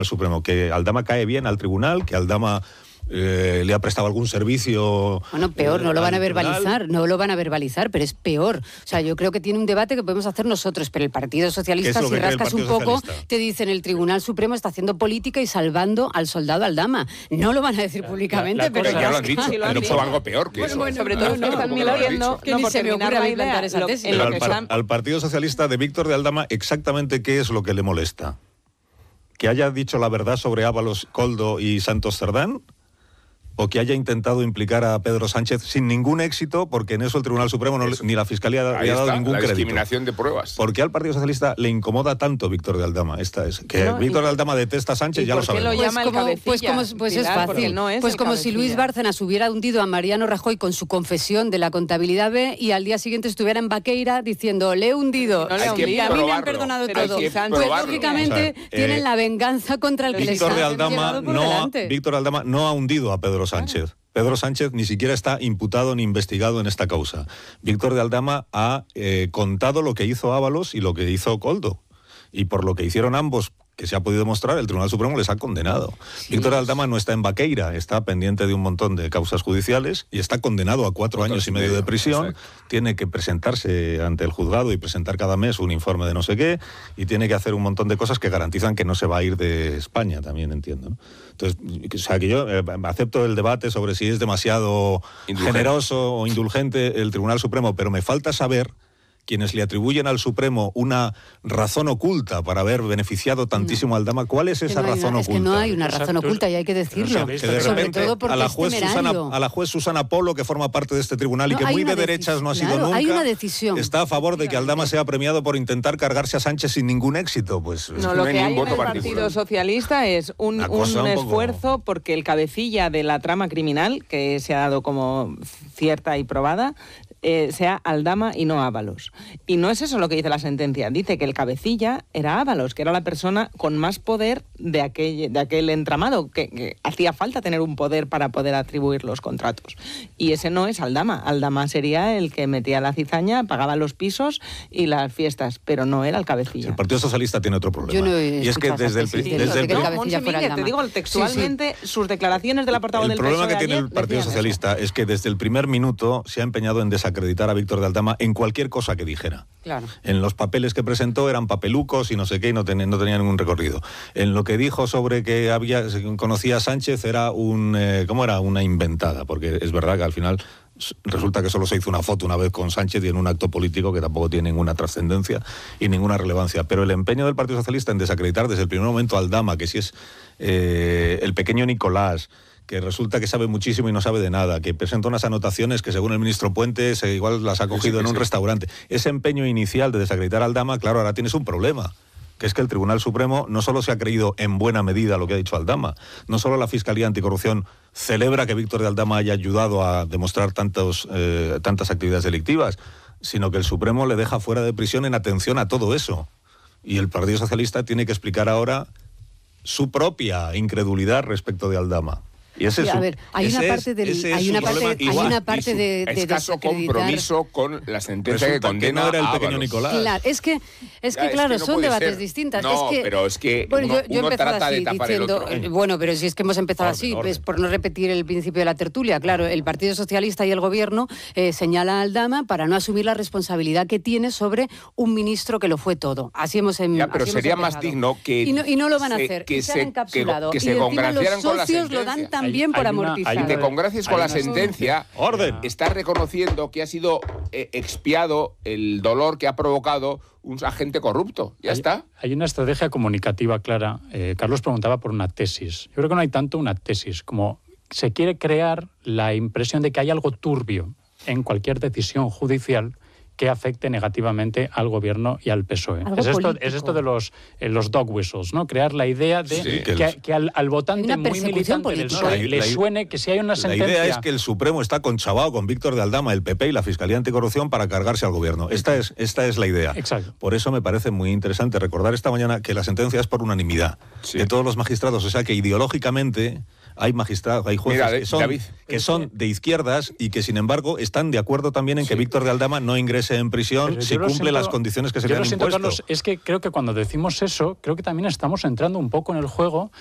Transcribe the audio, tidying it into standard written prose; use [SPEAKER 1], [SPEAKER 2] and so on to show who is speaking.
[SPEAKER 1] Supremo, que Aldama cae bien al tribunal, que Aldama le ha prestado algún servicio.
[SPEAKER 2] Bueno, peor, no lo van a verbalizar, pero es peor. O sea, yo creo que tiene un debate que podemos hacer nosotros, pero el Partido Socialista, si rascas un poco, te dicen el Tribunal Supremo está haciendo política y salvando al soldado Aldama. No lo van a decir públicamente, pero
[SPEAKER 3] ya lo han dicho, pero fue algo peor que eso.
[SPEAKER 2] Bueno, sobre todo no están mintiendo, que ni se me ocurre implantar esa tesis.
[SPEAKER 1] Pero al Partido Socialista de Víctor de Aldama, exactamente qué es lo que le molesta. ¿Que haya dicho la verdad sobre Ábalos, Koldo y Santos Cerdán? ¿O que haya intentado implicar a Pedro Sánchez sin ningún éxito, porque en eso el Tribunal Supremo ni la Fiscalía le ha dado ningún crédito?
[SPEAKER 3] La discriminación de pruebas.
[SPEAKER 1] ¿Por qué al Partido Socialista le incomoda tanto Víctor de Aldama? Víctor de Aldama detesta a Sánchez, ya lo sabemos.
[SPEAKER 2] Pues es fácil. Pues como si Luis Bárcenas hubiera hundido a Mariano Rajoy con su confesión de la contabilidad B y al día siguiente estuviera en Baqueira diciendo, le he hundido, y a mí me han perdonado todo. Pues lógicamente tienen la venganza contra el que les ha llevado por delante.
[SPEAKER 1] Víctor Aldama no ha hundido a Pedro Sánchez. Pedro Sánchez ni siquiera está imputado ni investigado en esta causa. Víctor de Aldama ha contado lo que hizo Ábalos y lo que hizo Koldo. Y por lo que hicieron ambos, que se ha podido demostrar, el Tribunal Supremo les ha condenado. Sí. Víctor de Aldama no está en Baqueira, está pendiente de un montón de causas judiciales y está condenado a 4 años y medio de prisión. Exacto. Tiene que presentarse ante el juzgado y presentar cada mes un informe de no sé qué, y tiene que hacer un montón de cosas que garantizan que no se va a ir de España, también entiendo, ¿no? Entonces, o sea, que yo acepto el debate sobre si es demasiado generoso o indulgente el Tribunal Supremo, pero me falta saber quienes le atribuyen al Supremo una razón oculta para haber beneficiado tantísimo a Aldama. ¿Cuál es esa razón oculta?
[SPEAKER 2] Es que no hay una razón oculta y hay que decirlo.
[SPEAKER 1] Que de repente, sobre todo a la juez Susana Polo, que forma parte de este tribunal y que muy de derechas no ha sido nunca,
[SPEAKER 2] hay una decisión.
[SPEAKER 1] Está a favor de que Aldama sea premiado por intentar cargarse a Sánchez sin ningún éxito. Pues
[SPEAKER 4] no, lo que hay en el Partido Socialista es un esfuerzo porque el cabecilla de la trama criminal, que se ha dado como cierta y probada, sea Aldama y no Ábalos. Y no es eso lo que dice la sentencia. Dice que el cabecilla era Ábalos, que era la persona con más poder de aquel entramado, que hacía falta tener un poder para poder atribuir los contratos. Y ese no es Aldama. Aldama sería el que metía la cizaña, pagaba los pisos y las fiestas, pero no era el cabecilla.
[SPEAKER 1] El Partido Socialista tiene otro problema. Y es que desde el
[SPEAKER 4] te digo textualmente sus declaraciones de la portavoz del PSOE.
[SPEAKER 1] El problema que tiene el Partido Socialista es que desde el primer minuto se ha empeñado en desacreditar a Víctor de Aldama en cualquier cosa que dijera.
[SPEAKER 2] Claro.
[SPEAKER 1] En los papeles que presentó eran papelucos y no sé qué, y no tenía ningún recorrido. En lo que dijo sobre que conocía a Sánchez era una inventada, porque es verdad que al final resulta que solo se hizo una foto una vez con Sánchez y en un acto político que tampoco tiene ninguna trascendencia y ninguna relevancia. Pero el empeño del Partido Socialista en desacreditar desde el primer momento a Aldama, que si es el pequeño Nicolás, que resulta que sabe muchísimo y no sabe de nada, que presenta unas anotaciones que según el ministro Puentes igual las ha cogido en un restaurante. Ese empeño inicial de desacreditar a Aldama, claro, ahora tienes un problema, que es que el Tribunal Supremo no solo se ha creído en buena medida lo que ha dicho Aldama, no solo la Fiscalía Anticorrupción celebra que Víctor de Aldama haya ayudado a demostrar tantas actividades delictivas, sino que el Supremo le deja fuera de prisión en atención a todo eso. Y el Partido Socialista tiene que explicar ahora su propia incredulidad respecto de Aldama. Y ese
[SPEAKER 2] a ver, hay una parte de
[SPEAKER 3] escaso compromiso con la sentencia que condena
[SPEAKER 1] a el pequeño Nicolás.
[SPEAKER 2] Claro, es que son debates distintos.
[SPEAKER 3] No, pero es que uno trata de tapar diciendo, el otro.
[SPEAKER 2] Bueno, pero si es que hemos empezado así, pues por no repetir el principio de la tertulia. Claro, el Partido Socialista y el Gobierno señalan a Aldama para no asumir la responsabilidad que tiene sobre un ministro que lo fue todo. Así hemos empezado.
[SPEAKER 3] Pero sería más digno que
[SPEAKER 2] y no lo van a hacer, que se han encapsulado.
[SPEAKER 3] Que se congraciaran con la sentencia.
[SPEAKER 2] Lo dan también por amortizar.
[SPEAKER 3] Y te congracies con la sentencia, estás reconociendo que ha sido expiado el dolor que ha provocado un agente corrupto. Ya está.
[SPEAKER 5] Hay una estrategia comunicativa clara. Carlos preguntaba por una tesis. Yo creo que no hay tanto una tesis como se quiere crear la impresión de que hay algo turbio en cualquier decisión judicial que afecte negativamente al gobierno y al PSOE. Es esto de los dog whistles, ¿no? Crear la idea de que al votante muy militante del PSOE le suene que si hay una sentencia...
[SPEAKER 1] La idea es que el Supremo está conchavado con Víctor de Aldama, el PP y la Fiscalía Anticorrupción para cargarse al gobierno. Esta es la idea.
[SPEAKER 5] Exacto.
[SPEAKER 1] Por eso me parece muy interesante recordar esta mañana que la sentencia es por unanimidad de todos los magistrados. O sea que ideológicamente hay magistrados, hay jueces que son de izquierdas y que sin embargo están de acuerdo también en que Víctor de Aldama no ingrese meses en prisión si cumple las condiciones que se le han impuesto.
[SPEAKER 5] Carlos, es que creo que cuando decimos eso, creo que también estamos entrando un poco en el juego